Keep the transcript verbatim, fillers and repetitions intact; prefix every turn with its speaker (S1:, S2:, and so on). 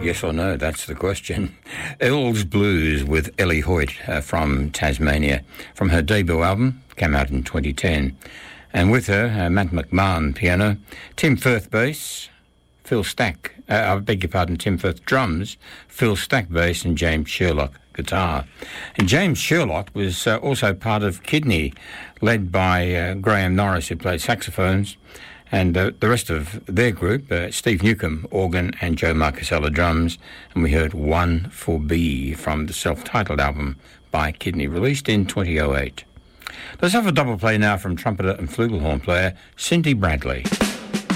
S1: yes or no, that's the question. Earl's Blues with Ellie Hoyt uh, from Tasmania, from her debut album, came out in twenty ten. And with her, uh, Matt McMahon piano, Tim Firth bass, Phil Stack, uh, I beg your pardon, Tim Firth drums, Phil Stack bass, and James Sherlock guitar. And James Sherlock was uh, also part of Kidney, led by uh, Graham Norris, who played saxophones, and uh, the rest of their group, uh, Steve Newcomb, organ, and Joe Marcusella, drums. And we heard One for B from the self-titled album by Kidney, released in twenty oh eight. Let's have a double play now from trumpeter and flugelhorn player Cindy Bradley.